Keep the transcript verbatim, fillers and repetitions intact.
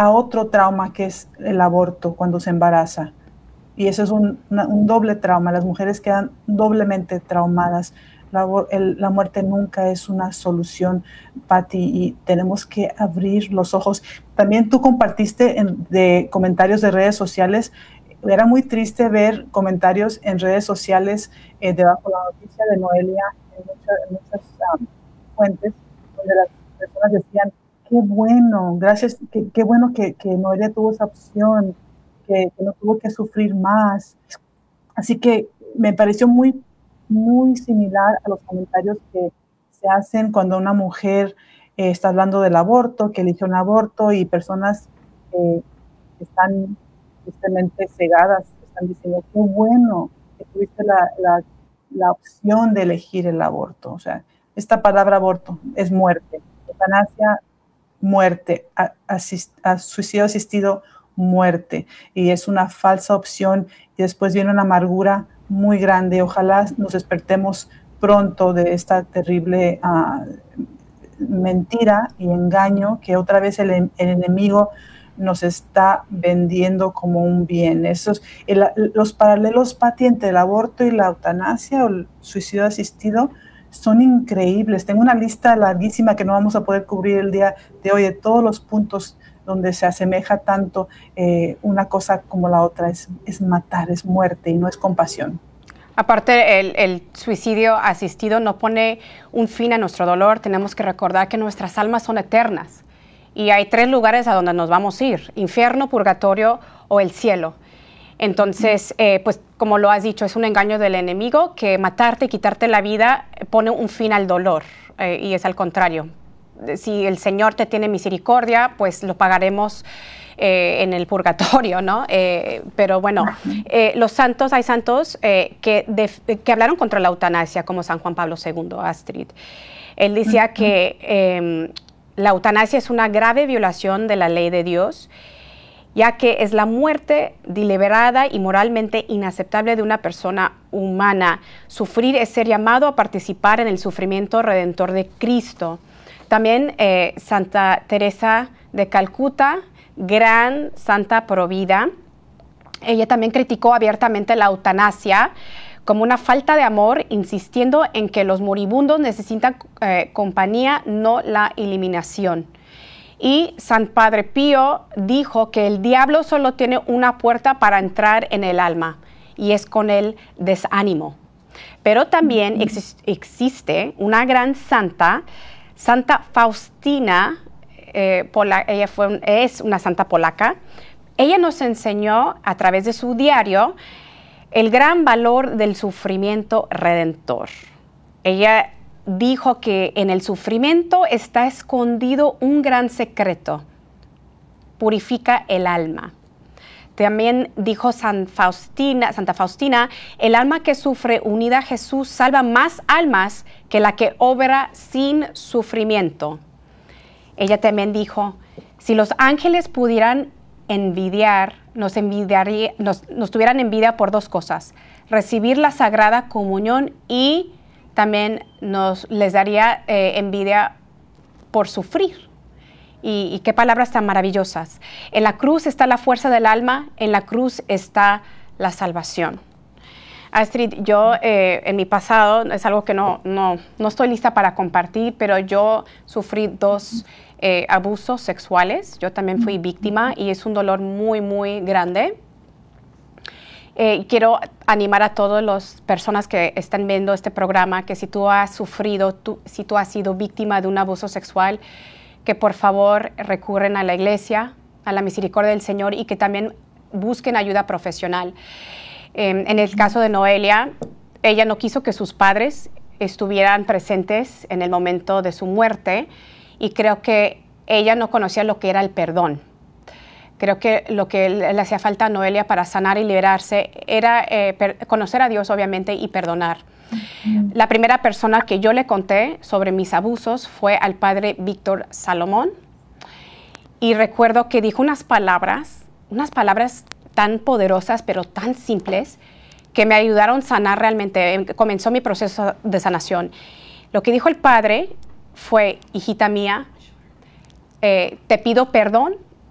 a otro trauma que es el aborto cuando se embaraza. Y eso es un, una, un doble trauma. Las mujeres quedan doblemente traumadas. La, el, la muerte nunca es una solución, Patti, y tenemos que abrir los ojos. También tú compartiste en, de comentarios de redes sociales. Era muy triste ver comentarios en redes sociales eh, debajo de la noticia de Noelia en muchas, en muchas um, fuentes, donde las personas decían, qué bueno, gracias, qué, qué bueno que, que Noelia tuvo esa opción, que, que no tuvo que sufrir más. Así que me pareció muy, muy similar a los comentarios que se hacen cuando una mujer eh, está hablando del aborto, que eligió un aborto, y personas eh, que están tristemente cegadas, están diciendo, qué bueno que tuviste la, la, la opción de elegir el aborto. O sea, esta palabra aborto es muerte, eutanasia, muerte, a, asist, a suicidio asistido, muerte, y es una falsa opción, y después viene una amargura muy grande. Ojalá nos despertemos pronto de esta terrible uh, mentira y engaño que otra vez el, el enemigo nos está vendiendo como un bien. Esos, el, los paralelos, Patti, entre el aborto y la eutanasia o el suicidio asistido son increíbles. Tengo una lista larguísima que no vamos a poder cubrir el día de hoy, de todos los puntos donde se asemeja tanto eh, una cosa como la otra. Es, es matar, es muerte, y no es compasión. Aparte, el, el suicidio asistido no pone un fin a nuestro dolor. Tenemos que recordar que nuestras almas son eternas. Y hay tres lugares a donde nos vamos a ir: infierno, purgatorio o el cielo. Entonces, eh, pues como lo has dicho, es un engaño del enemigo que matarte y quitarte la vida pone un fin al dolor, eh, y es al contrario. Si el Señor te tiene misericordia, pues lo pagaremos eh, en el purgatorio, ¿no? Eh, pero bueno, eh, los santos, hay santos eh, que, de, que hablaron contra la eutanasia, como San Juan Pablo segundo, Astrid. Él decía uh-huh. que eh, la eutanasia es una grave violación de la ley de Dios, ya que es la muerte deliberada y moralmente inaceptable de una persona humana. Sufrir es ser llamado a participar en el sufrimiento redentor de Cristo. También eh, Santa Teresa de Calcuta, gran santa provida, ella también criticó abiertamente la eutanasia como una falta de amor, insistiendo en que los moribundos necesitan eh, compañía, no la eliminación. Y San Padre Pío dijo que el diablo solo tiene una puerta para entrar en el alma, y es con el desánimo. Pero también ex- existe una gran santa, Santa Faustina, eh, Pola- ella fue, es una santa polaca. Ella nos enseñó a través de su diario el gran valor del sufrimiento redentor. Ella dijo que en el sufrimiento está escondido un gran secreto: purifica el alma. También dijo San Faustina, Santa Faustina, el alma que sufre unida a Jesús salva más almas que la que obra sin sufrimiento. Ella también dijo, si los ángeles pudieran envidiar, nos, envidiaría, nos, nos tuvieran envidia por dos cosas: recibir la Sagrada Comunión, y también nos les daría eh, envidia por sufrir. Y, y qué palabras tan maravillosas. En la cruz está la fuerza del alma, en la cruz está la salvación. Astrid, yo eh, en mi pasado, es algo que no, no, no estoy lista para compartir, pero yo sufrí dos eh, abusos sexuales. Yo también fui víctima y es un dolor muy, muy grande. Eh, quiero animar a todas las personas que están viendo este programa que si tú has sufrido, tú, si tú has sido víctima de un abuso sexual, que por favor recurren a la iglesia, a la misericordia del Señor, y que también busquen ayuda profesional. Eh, en el caso de Noelia, ella no quiso que sus padres estuvieran presentes en el momento de su muerte, y creo que ella no conocía lo que era el perdón. Creo que lo que le hacía falta a Noelia para sanar y liberarse era eh, per- conocer a Dios, obviamente, y perdonar. Uh-huh. La primera persona que yo le conté sobre mis abusos fue al padre Víctor Salomón. Y recuerdo que dijo unas palabras, unas palabras tan poderosas, pero tan simples, que me ayudaron a sanar realmente. Comenzó mi proceso de sanación. Lo que dijo el padre fue, hijita mía, eh, te pido perdón